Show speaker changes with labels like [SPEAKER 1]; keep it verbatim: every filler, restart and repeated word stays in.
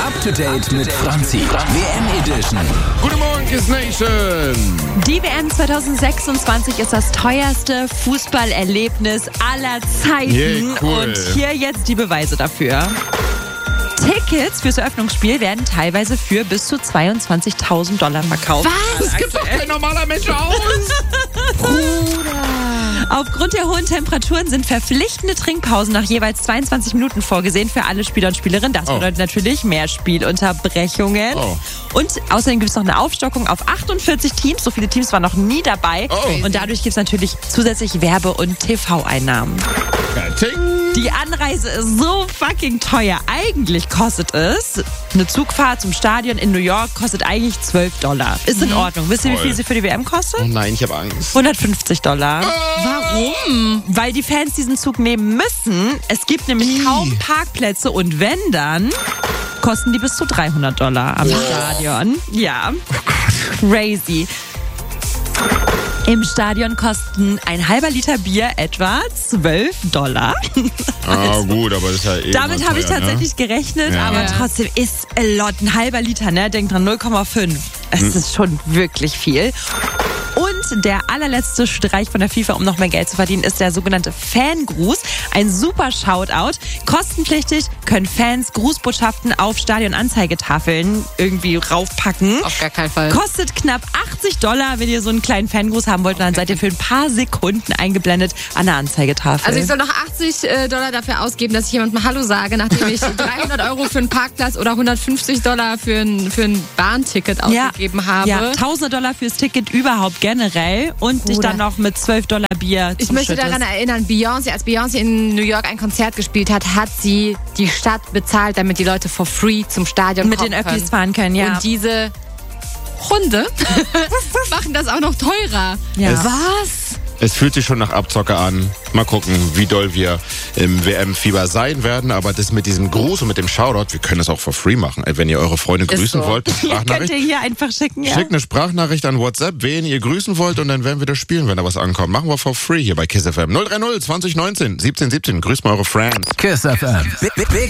[SPEAKER 1] Up to date mit Franzi. W M Edition.
[SPEAKER 2] Guten Morgen, Kiss Nation.
[SPEAKER 3] Die W M zwanzig sechsundzwanzig ist das teuerste Fußballerlebnis aller Zeiten.
[SPEAKER 2] Yeah, cool.
[SPEAKER 3] Und hier jetzt die Beweise dafür. Tickets fürs Eröffnungsspiel werden teilweise für bis zu zweiundzwanzigtausend Dollar verkauft.
[SPEAKER 2] Was? Das gibt doch kein normaler Mensch aus.
[SPEAKER 3] Aufgrund der hohen Temperaturen sind verpflichtende Trinkpausen nach jeweils zweiundzwanzig Minuten vorgesehen für alle Spieler und Spielerinnen. Das
[SPEAKER 2] Oh.
[SPEAKER 3] bedeutet natürlich mehr Spielunterbrechungen.
[SPEAKER 2] Oh.
[SPEAKER 3] Und außerdem gibt es noch eine Aufstockung auf achtundvierzig Teams. So viele Teams waren noch nie dabei.
[SPEAKER 2] Oh.
[SPEAKER 3] Und dadurch gibt es natürlich zusätzlich Werbe- und T V-Einnahmen.
[SPEAKER 2] Ting.
[SPEAKER 3] Die Anreise ist so fucking teuer. Eigentlich kostet es, eine Zugfahrt zum Stadion in New York kostet eigentlich zwölf Dollar. Ist in Ordnung. Wisst ihr, wie
[SPEAKER 2] Toll.
[SPEAKER 3] viel sie für die W M kostet?
[SPEAKER 2] Oh nein, ich habe Angst.
[SPEAKER 3] hundertfünfzig Dollar. Warum? Weil die Fans diesen Zug nehmen müssen. Es gibt nämlich kaum Parkplätze und wenn dann, kosten die bis zu dreihundert Dollar am Stadion. Ja, crazy. Im Stadion kosten ein halber Liter Bier etwa zwölf Dollar.
[SPEAKER 2] Ah gut, aber das ist ja eh
[SPEAKER 3] Damit
[SPEAKER 2] immer
[SPEAKER 3] habe ich
[SPEAKER 2] teuer,
[SPEAKER 3] tatsächlich gerechnet,
[SPEAKER 2] Ja.
[SPEAKER 3] aber
[SPEAKER 2] Ja.
[SPEAKER 3] trotzdem ist a lot. Ein halber Liter, ne? Denkt dran, null Komma fünf. Es
[SPEAKER 2] Hm.
[SPEAKER 3] ist schon wirklich viel. Und der allerletzte Streich von der FIFA, um noch mehr Geld zu verdienen, ist der sogenannte Fangruß. Ein super Shoutout. Kostenpflichtig können Fans Grußbotschaften auf Stadionanzeigetafeln irgendwie raufpacken.
[SPEAKER 4] Auf gar keinen Fall.
[SPEAKER 3] Kostet knapp achtzig Dollar, wenn ihr so einen kleinen Fangruß haben wollt. Und dann seid ihr für ein paar Sekunden eingeblendet an der Anzeigetafel.
[SPEAKER 4] Also ich soll noch achtzig Dollar dafür ausgeben, dass ich jemandem Hallo sage, nachdem ich dreihundert Euro für einen Parkplatz oder hundertfünfzig Dollar für ein, für ein Bahnticket ausgegeben habe.
[SPEAKER 3] Ja, tausend Dollar fürs Ticket überhaupt generell und dich
[SPEAKER 4] Bruder.
[SPEAKER 3] dann noch mit zwölf Dollar Bier
[SPEAKER 4] Ich
[SPEAKER 3] zum
[SPEAKER 4] möchte
[SPEAKER 3] Schüttes.
[SPEAKER 4] daran erinnern, Beyoncé, als Beyoncé in New York ein Konzert gespielt hat, hat sie die Stadt bezahlt, damit die Leute for free zum Stadion
[SPEAKER 3] mit
[SPEAKER 4] kommen
[SPEAKER 3] den Öffis
[SPEAKER 4] können.
[SPEAKER 3] fahren können, ja.
[SPEAKER 4] Und diese Hunde machen das auch noch teurer.
[SPEAKER 3] Ja.
[SPEAKER 4] Was?
[SPEAKER 2] Es fühlt sich schon nach Abzocke an. Mal gucken, wie doll wir im W M-Fieber sein werden. Aber das mit diesem Gruß und mit dem Shoutout, wir können das auch for free machen. Wenn ihr eure Freunde
[SPEAKER 4] Ist
[SPEAKER 2] grüßen
[SPEAKER 4] so.
[SPEAKER 2] wollt, eine
[SPEAKER 3] Ihr könnt
[SPEAKER 2] Sprachnachricht.
[SPEAKER 3] ihr hier einfach schicken, ja.
[SPEAKER 2] Schickt eine Sprachnachricht an WhatsApp, wen ihr grüßen wollt, und dann werden wir das spielen, wenn da was ankommt. Machen wir for free hier bei Kiss F M. null drei null zwanzig neunzehn siebzehn siebzehn. Grüßt mal eure Friends.
[SPEAKER 1] Kiss F M. Big, big, big